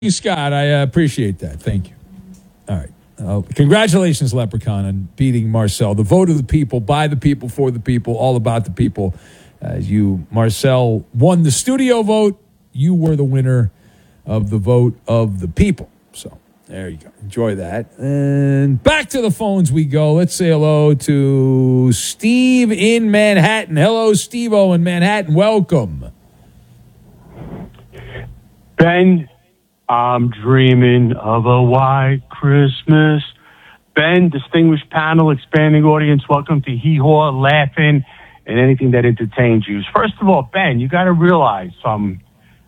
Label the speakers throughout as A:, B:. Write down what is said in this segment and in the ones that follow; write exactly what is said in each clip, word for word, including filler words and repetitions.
A: you, Scott. I uh, appreciate that. Thank you. All right. Uh, congratulations, Leprechaun, on beating Marcel. The vote of the people, by the people, for the people, all about the people. As you, Marcel, won the studio vote. You were the winner of the vote of the people. So there you go. Enjoy that. And back to the phones we go. Let's say hello to Steve in Manhattan. Hello, Steve-O in Manhattan. Welcome.
B: Ben, I'm dreaming of a white Christmas. Ben, distinguished panel, expanding audience, welcome to Hee Haw, laughing, and anything that entertains you. First of all, Ben, you got to realize um,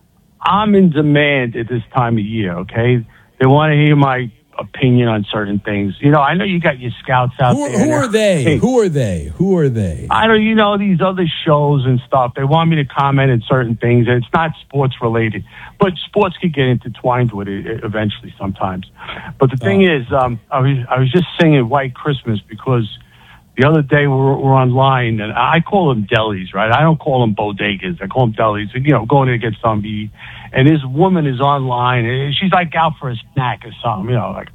B: I'm in demand at this time of year, okay? They want to hear my opinion on certain things. You know, I know you got your scouts out
A: who,
B: there.
A: Who are they? Hey, who are they? Who are they?
B: I don't, you know, these other shows and stuff. They want me to comment on certain things, and it's not sports related. But sports could get intertwined with it eventually sometimes. But the thing oh. is, um, I was I was just singing White Christmas because the other day we were, we were online, and I call them delis, right? I don't call them bodegas. I call them delis. You know, going to get something to eat. And this woman is online, and she's like out for a snack or something, you know, like.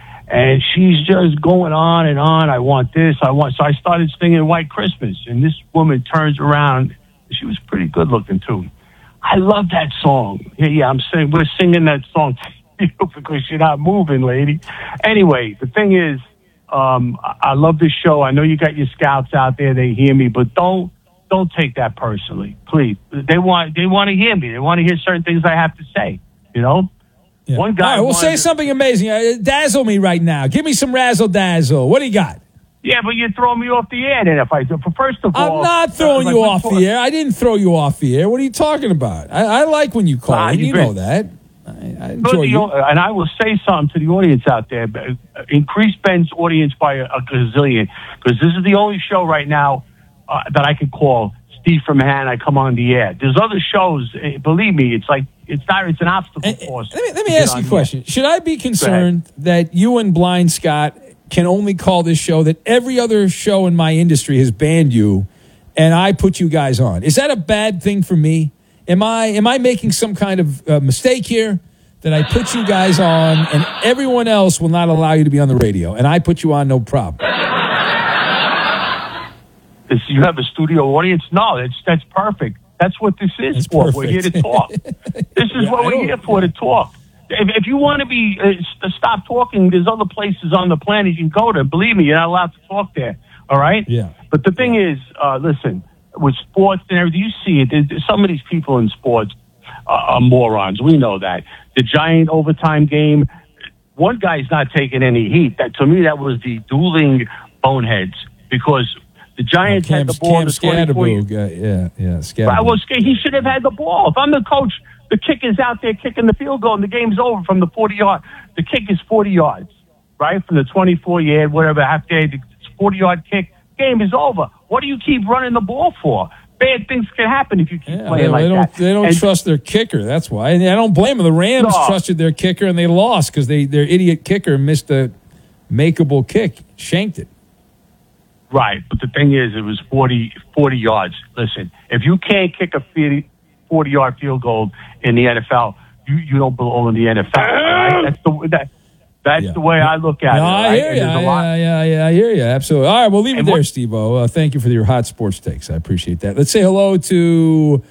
B: And she's just going on and on. I want this. I want. So I started singing White Christmas, and this woman turns around. She was pretty good looking too. I love that song. Yeah, yeah. I'm saying we're singing that song because you're not moving, lady. Anyway, the thing is, um, I love this show. I know you got your scouts out there. They hear me, but don't don't take that personally, please. They want they want to hear me. They want to hear certain things I have to say. You know.
A: Yeah.
B: One guy.
A: All right, we'll say
B: to,
A: something amazing. Uh, dazzle me right now. Give me some razzle dazzle. What do you got?
B: Yeah, but you're throwing me off the air. Then if I first of all,
A: I'm not throwing uh, you off talk. the air. I didn't throw you off the air. What are you talking about? I, I like when you call. Ah, you been, know that. I, I enjoy you.
B: And I will say something to the audience out there. Increase Ben's audience by a, a gazillion, because this is the only show right now uh, that I can call Steve from Manhattan. I come on the air. There's other shows. Believe me, it's like. It's not. It's an obstacle course.
A: Let me, let me ask you a question. Should I be concerned that you and Blind Scott can only call this show, that every other show in my industry has banned you, and I put you guys on? Is that a bad thing for me? Am I am I making some kind of uh, mistake here that I put you guys on, and everyone else will not allow you to be on the radio, and I put you on, no problem?
B: You have a studio audience? No, that's that's perfect. That's what this is
A: That's
B: for.
A: Perfect.
B: We're here to talk. This is
A: yeah,
B: what we're here for, to talk. If, if you want to be uh, stop talking, there's other places on the planet you can go to. Believe me, you're not allowed to talk there. All right?
A: Yeah.
B: But the thing is, uh, listen, with sports and everything, you see it. Some of these people in sports uh, are morons. We know that. The giant overtime game, one guy's not taking any heat. That to me, that was the dueling boneheads, because the Giants
A: oh, Cam,
B: had the ball.
A: Cam Scatterboog, uh, yeah, yeah, Scatterboog.
B: Well, he should have had the ball. If I'm the coach, the kick is out there kicking the field goal, and the game's over from the forty yard. The kick is forty yards, right? From the twenty-four yard, whatever, half day, the forty yard kick. Game is over. What do you keep running the ball for? Bad things can happen if you keep
A: yeah,
B: playing
A: they,
B: like
A: they don't,
B: that.
A: They don't
B: and,
A: trust their kicker. That's why. And I don't blame them. The Rams
B: no.
A: trusted their kicker, and they lost because they their idiot kicker missed a makeable kick, shanked it.
B: Right, but the thing is, it was forty, forty yards. Listen, if you can't kick a forty-yard field goal in the N F L, you, you don't belong in the N F L. Right? That's the that, that's
A: yeah.
B: the way I look at
A: no,
B: it.
A: I
B: right?
A: hear you. Yeah, yeah, yeah, I hear you. Absolutely. All right, we'll leave it and there, Steve-O. Uh, thank you for your hot sports takes. I appreciate that. Let's say hello to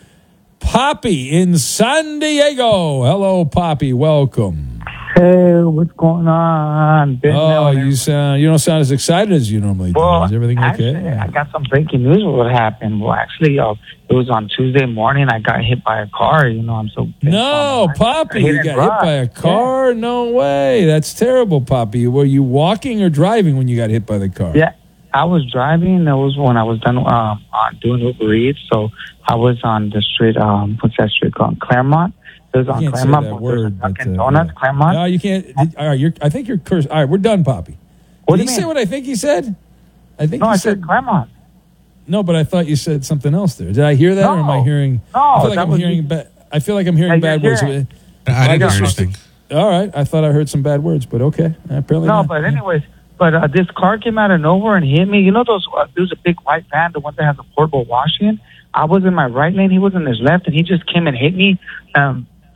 A: Poppy in San Diego. Hello, Poppy. Welcome.
C: Hey, what's going on?
A: Ben oh, you sound you don't sound as excited as you normally do.
C: Well,
A: Is everything
C: actually,
A: okay?
C: I got some breaking news of what happened. Well, actually, uh, it was on Tuesday morning. I got hit by a car. You know, I'm so
A: no, Poppy, you got hit by a car? Yeah. No way. That's terrible, Poppy. Were you walking or driving when you got hit by the car?
C: Yeah, I was driving. That was when I was done um, on doing Uber Eats. So I was on the street. Um, what's that street called? Claremont. There's on
A: you can't
C: Claremont.
A: say that word, but,
C: Dunkin'
A: uh,
C: Donuts,
A: yeah.
C: Claremont.
A: No, you can't. All right, you're, I think you're cursed. All right, we're done, Poppy.
C: What
A: Did
C: do
A: he
C: you
A: say what I think he said? I think
C: no,
A: he
C: I
A: said,
C: said Claremont.
A: No, but I thought you said something else there. Did I hear that,
C: no.
A: or am I hearing?
C: No,
A: I feel like
C: that
A: I'm
C: was
A: hearing. Ba- I feel like I'm hearing
C: yeah,
A: bad words.
C: Hearing.
D: I didn't hear anything.
A: All right, I thought I heard some bad words, but okay, apparently
C: no.
A: not.
C: But anyways, but uh, this car came out of nowhere and hit me. You know those? Uh, there was a big white van, the one that has a portable washing. I was in my right lane, he was in his left, and he just came and hit me. Um,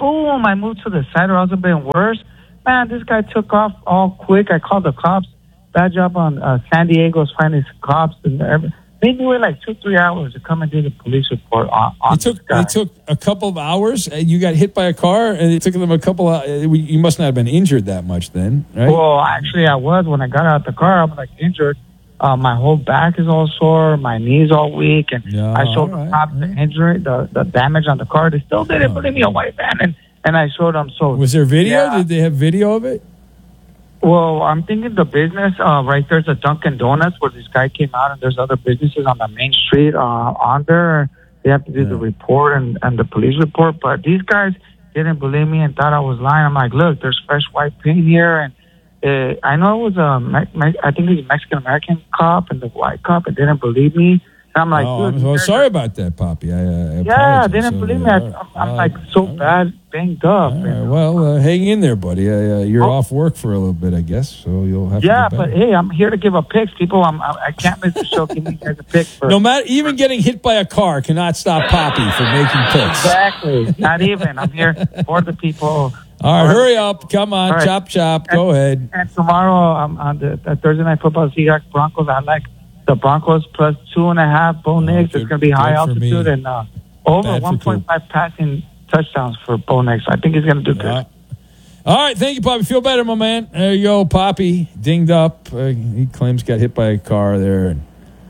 C: boom, I moved to the side or else it would have been worse. Man, this guy took off all quick. I called the cops. Bad job on uh, San Diego's finest cops. And everything. They knew it like two, three hours to come and do the police report on, on
A: it took,
C: this guy.
A: It took a couple of hours. And you got hit by a car, and it took them a couple of... You must not have been injured that much then, right?
C: Well, actually, I was. When I got out of the car, I was like injured. Uh, my whole back is all sore. My knee's all weak. And
A: Yeah,
C: I showed
A: all
C: the
A: right,
C: cops the injury, the, the damage on the car. They still didn't
A: Oh.
C: believe me, a white van. And, and I showed them. So,
A: Was there video?
C: Yeah.
A: Did they have video of it?
C: Well, I'm thinking the business, uh, right there's a Dunkin' Donuts where this guy came out, and there's other businesses on the main street uh, on there. They have to do
A: Yeah.
C: the report and, and the police report. But these guys didn't believe me and thought I was lying. I'm like, look, there's fresh white paint here. And uh, I know it was a, Me- Me- I think it was a Mexican-American cop and the white cop, and didn't believe me. And I'm like,
A: oh,
C: dude.
A: I'm so
C: there's-
A: sorry about that, Poppy. I, uh, I
C: Yeah,
A: apologize.
C: they didn't
A: So,
C: believe
A: uh,
C: me. I,
A: all right.
C: I'm
A: All
C: like
A: right.
C: so
A: All right.
C: bad, banged up.
A: All right.
C: and-
A: Well, uh, hang in there, buddy. Uh, uh, you're
C: Oh.
A: off work for a little bit, I guess, so you'll have
C: Yeah,
A: to get
C: but
A: better.
C: hey, I'm here to give a pick. People, I'm, I, I can't miss the show. Give me guys a pick for
A: No matter, even getting hit by a car cannot stop Poppy from making picks.
C: Exactly. Not even. I'm here for the people.
A: All right, hurry up. Come on,
C: All right.
A: chop, chop. Go ahead.
C: And tomorrow, um, on the, the Thursday Night Football, Seahawks Broncos, I like the Broncos plus two and a half. Bo Nix.
A: good-
C: It's going to be high
A: good for me.
C: altitude and uh, over
A: Bad for
C: one point five passing touchdowns for Bo Nix. I think he's going to do good.
A: Yeah. All right, thank you, Poppy. Feel better, my man. There you go, Poppy. Dinged up. Uh, he claims got hit by a car there. And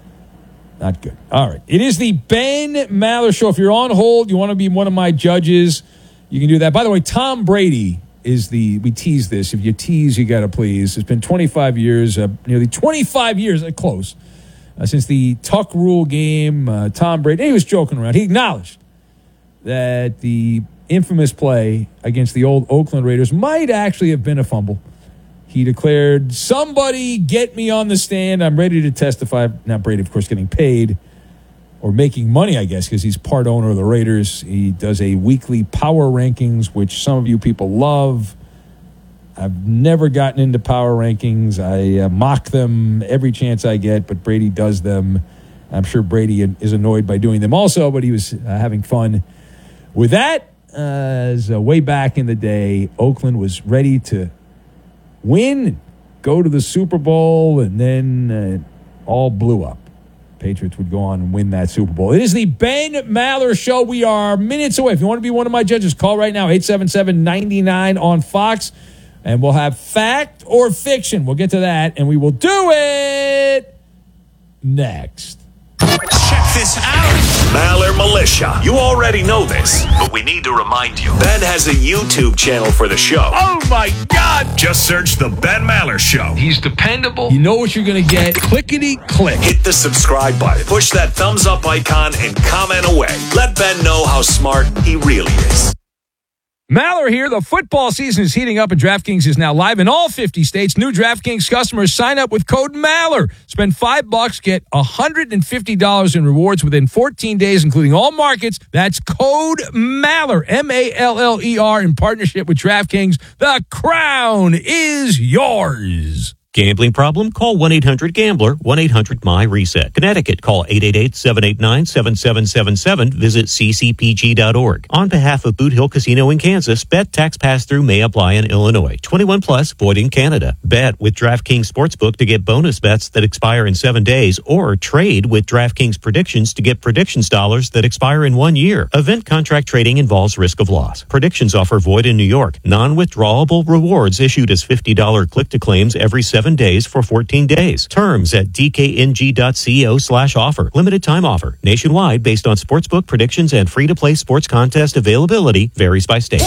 A: not good. All right. It is the Ben Maller Show. If you're on hold, you want to be one of my judges, you can do that. By the way, Tom Brady is the, we tease this. If you tease, you got to please. It's been twenty-five years, uh, nearly twenty-five years, uh, close, uh, since the Tuck Rule game. Uh, Tom Brady, he was joking around. He acknowledged that the infamous play against the old Oakland Raiders might actually have been a fumble. He declared, somebody get me on the stand. I'm ready to testify. Now, Brady, of course, getting paid or making money, I guess, because he's part owner of the Raiders. He does a weekly power rankings, which some of you people love. I've never gotten into power rankings. I uh, mock them every chance I get, but Brady does them. I'm sure Brady is annoyed by doing them also, but he was uh, having fun with that. Uh, as, uh, way back in the day, Oakland was ready to win, go to the Super Bowl, and then uh, all blew up. Patriots would go on and win that Super Bowl. It is the Ben Maller Show. We are minutes away. If you want to be one of my judges, call right now, eight seven seven, nine nine on Fox, and we'll have fact or fiction. We'll get to that, and we will do it next.
D: Check this out. Maller Militia. You already know this, but we need to remind you. Ben has a YouTube channel for the show. Oh my God! Just search The Ben Maller Show.
E: He's dependable.
A: You know what you're going to get. Clickety click.
D: Hit the subscribe button, push that thumbs up icon, and comment away. Let Ben know how smart he really is.
A: Maller here. The football season is heating up, and DraftKings is now live in all fifty states. New DraftKings customers sign up with code Maller. Spend five bucks, get one hundred fifty dollars in rewards within fourteen days, including all markets. That's code Maller, M A L L E R, in partnership with DraftKings. The crown is yours.
F: Gambling problem? Call one eight hundred gambler, one eight hundred M Y reset. Connecticut, call eight eight eight, seven eight nine, seven seven seven seven. Visit c c p g dot org. On behalf of Boot Hill Casino in Kansas, bet tax pass-through may apply in Illinois. twenty-one plus, void in Canada. Bet with DraftKings Sportsbook to get bonus bets that expire in seven days, or trade with DraftKings Predictions to get predictions dollars that expire in one year. Event contract trading involves risk of loss. Predictions offer void in New York. Non-withdrawable rewards issued as fifty dollars click-to-claims every seven days for fourteen days. Terms at d k n g dot co slash offer. Limited time offer. Nationwide based on sportsbook predictions and free-to-play sports contest availability varies by state.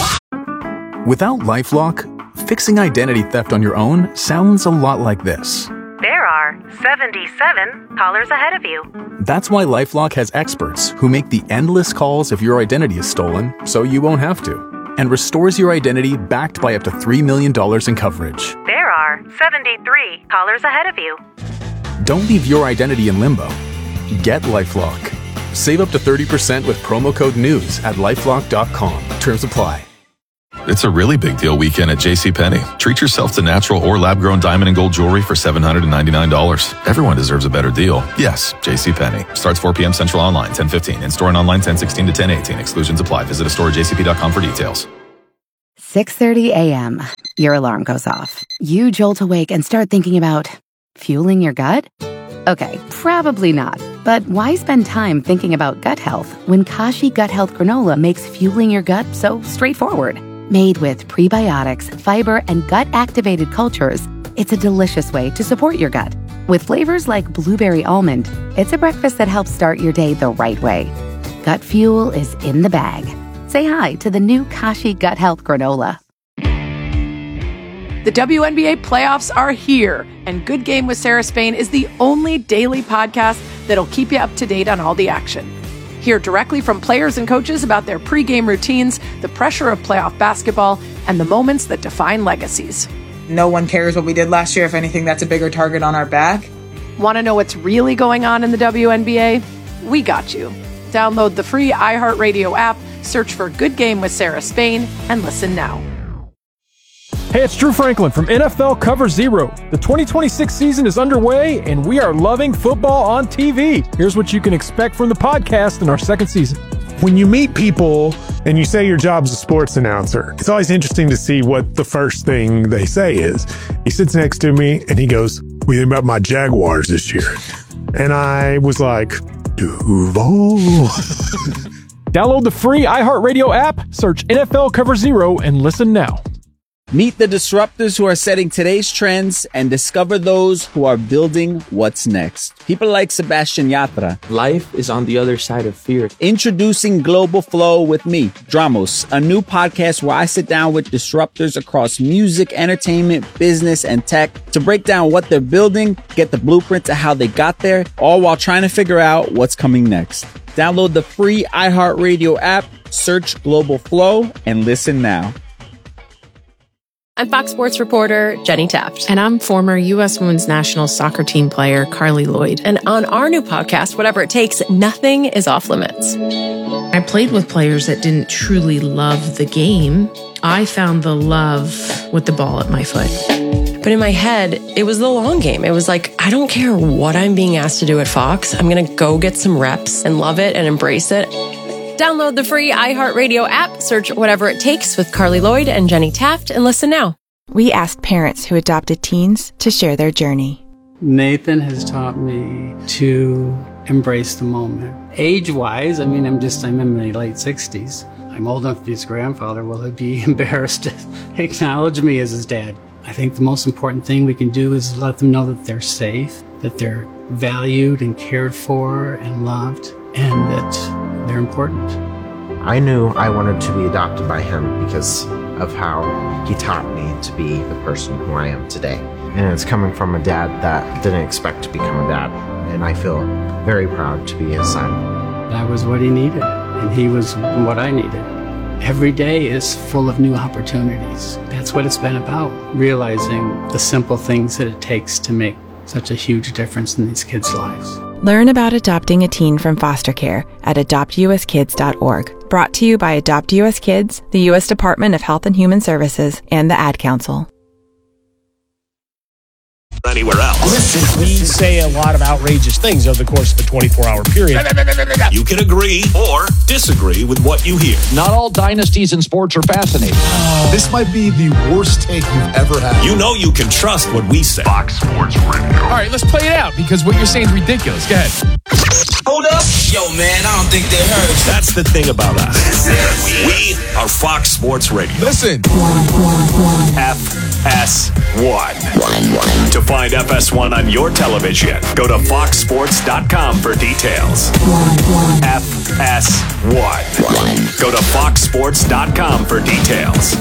G: Without LifeLock, fixing identity theft on your own sounds a lot like this.
H: There are seventy-seven callers ahead of you.
G: That's why LifeLock has experts who make the endless calls if your identity is stolen, so you won't have to, and restores your identity backed by up to three million dollars in coverage.
H: There are seventy-three callers ahead of you.
G: Don't leave your identity in limbo. Get LifeLock. Save up to thirty percent with promo code NEWS at lifelock dot com. Terms apply.
I: It's a really big deal weekend at JCPenney. Treat yourself to natural or lab-grown diamond and gold jewelry for seven hundred ninety-nine dollars. Everyone deserves a better deal. Yes, JCPenney. Starts four p.m. Central online, ten fifteen. In-store and online, ten sixteen to ten eighteen. Exclusions apply. Visit a store at j c p dot com for details.
E: six thirty a.m. Your alarm goes off. You jolt awake and start thinking about fueling your gut? Okay, probably not. But why spend time thinking about gut health when Kashi Gut Health Granola makes fueling your gut so straightforward? Made with prebiotics, fiber, and gut-activated cultures, it's a delicious way to support your gut. With flavors like blueberry almond, it's a breakfast that helps start your day the right way. Gut fuel is in the bag. Say hi to the new Kashi Gut Health Granola.
J: The W N B A playoffs are here, and Good Game with Sarah Spain is the only daily podcast that'll keep you up to date on all the action. Hear directly from players and coaches about their pregame routines, the pressure of playoff basketball, and the moments that define legacies.
K: No one cares what we did last year. If anything, that's a bigger target on our back.
J: Want to know what's really going on in the W N B A? We got you. Download the free iHeartRadio app, search for Good Game with Sarah Spain, and listen now.
L: Hey, it's Drew Franklin from N F L Cover Zero. The twenty twenty-six season is underway, and we are loving football on T V. Here's what you can expect from the podcast in our second season.
M: When you meet people and you say your job's a sports announcer, it's always interesting to see what the first thing they say is. He sits next to me, and he goes, "What do you think about my Jaguars this year?" And I was like, Duval.
L: Download the free iHeartRadio app, search N F L Cover Zero, and listen now.
N: Meet the disruptors who are setting today's trends and discover those who are building what's next. People like Sebastian Yatra.
O: Life is on the other side of fear.
N: Introducing Global Flow with me, Dramos, a new podcast where I sit down with disruptors across music, entertainment, business, and tech to break down what they're building, get the blueprint to how they got there, all while trying to figure out what's coming next. Download the free iHeartRadio app, search Global Flow, and listen now.
P: I'm Fox Sports reporter Jenny Taft.
Q: And I'm former U S Women's National Soccer Team player Carly Lloyd.
P: And on our new podcast, Whatever It Takes, nothing is off limits.
Q: I played with players that didn't truly love the game. I found the love with the ball at my foot.
P: But in my head, it was the long game. It was like, I don't care what I'm being asked to do at Fox. I'm going to go get some reps and love it and embrace it. Download the free iHeartRadio app, search Whatever It Takes with Carly Lloyd and Jenny Taft, and listen now.
R: We asked parents who adopted teens to share their journey.
S: Nathan has taught me to embrace the moment. Age-wise, I mean, I'm just, I'm in my late sixties. I'm old enough to be his grandfather. Will he be embarrassed to acknowledge me as his dad? I think the most important thing we can do is let them know that they're safe, that they're valued and cared for and loved, and that they're important.
T: I knew I wanted to be adopted by him because of how he taught me to be the person who I am today. And it's coming from a dad that didn't expect to become a dad. And I feel very proud to be his son.
S: That was what he needed, and he was what I needed. Every day is full of new opportunities. That's what it's been about, realizing the simple things that it takes to make such a huge difference in these kids' lives.
R: Learn about adopting a teen from foster care at adopt u s kids dot org. Brought to you by Adopt U S Kids, the U S Department of Health and Human Services, and the Ad Council.
D: Anywhere else.
U: Listen, we say a lot of outrageous things over the course of a twenty-four hour period.
D: You can agree or disagree with what you hear.
V: Not all dynasties in sports are fascinating.
W: Oh. This might be the worst take you've ever had.
D: You know you can trust what we say. Fox Sports Radio.
A: All right, let's play it out because what you're saying is ridiculous. Go ahead.
X: Hold up. Yo, man, I don't think they heard.
D: That's the thing about us. We are Fox Sports Radio.
W: Listen.
D: F S one. To find F S one on your television, go to fox sports dot com for details. F S one. Go to fox sports dot com for details.